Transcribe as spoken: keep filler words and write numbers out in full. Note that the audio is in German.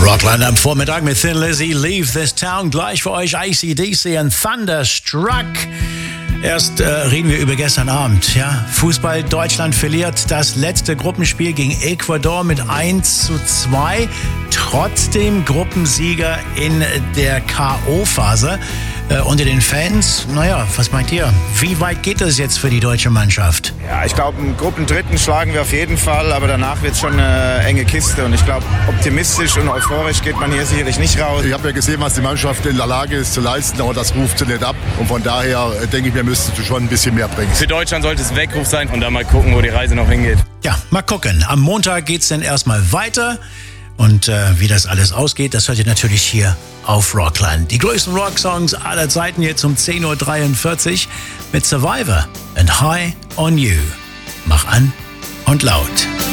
Rockland am Vormittag mit Thin Lizzy, Leave This Town. Gleich für euch A C D C und Thunderstruck. Erst äh, reden wir über gestern Abend. Ja? Fußball, Deutschland verliert das letzte Gruppenspiel gegen Ecuador mit eins zu zwei. Trotzdem Gruppensieger in der K O-Phase. Äh, unter den Fans, naja, was meint ihr? Wie weit geht es jetzt für die deutsche Mannschaft? Ja, ich glaube, einen Gruppendritten schlagen wir auf jeden Fall, aber danach wird es schon eine enge Kiste. Und ich glaube, optimistisch und euphorisch geht man hier sicherlich nicht raus. Ich habe ja gesehen, was die Mannschaft in der Lage ist zu leisten, aber das ruft sie nicht ab. Und von daher denke ich, wir müssten schon ein bisschen mehr bringen. Für Deutschland sollte es ein Weckruf sein und dann mal gucken, wo die Reise noch hingeht. Ja, mal gucken. Am Montag geht es dann erstmal weiter. Und äh, wie das alles ausgeht, das hört ihr natürlich hier auf Rockland. Die größten Rocksongs aller Zeiten jetzt um zehn Uhr dreiundvierzig mit Survivor and High on You. Mach an und laut.